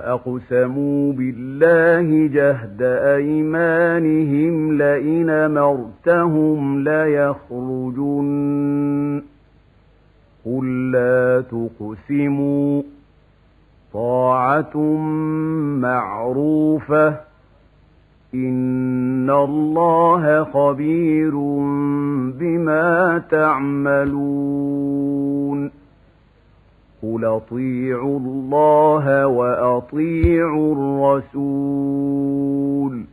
وأقسموا بالله جهد أيمانهم لئن أمرتهم ليخرجن قل لا تقسموا طاعة معروفة إن الله خبير بما تعملون قل أطيعوا الله وأطيعوا الرسول